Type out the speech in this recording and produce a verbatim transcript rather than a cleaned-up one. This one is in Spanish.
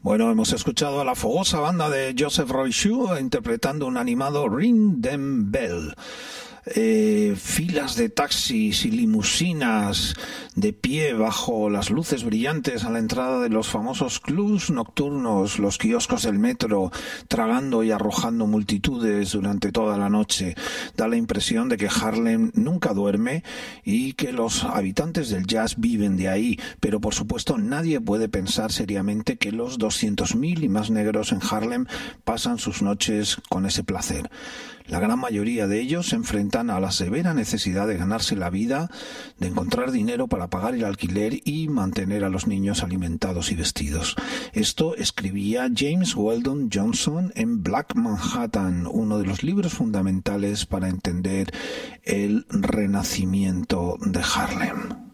Bueno, hemos escuchado a la fogosa banda de Joseph Roy Shue interpretando un animado Ring Them Bell. Eh, filas de taxis y limusinas de pie bajo las luces brillantes a la entrada de los famosos clubs nocturnos, los kioscos del metro, tragando y arrojando multitudes durante toda la noche. Da la impresión de que Harlem nunca duerme y que los habitantes del jazz viven de ahí, pero por supuesto nadie puede pensar seriamente que los doscientos mil y más negros en Harlem pasan sus noches con ese placer. La gran mayoría de ellos se enfrentan a la severa necesidad de ganarse la vida, de encontrar dinero para pagar el alquiler y mantener a los niños alimentados y vestidos. Esto escribía James Weldon Johnson en Black Manhattan, uno de los libros fundamentales para entender el renacimiento de Harlem.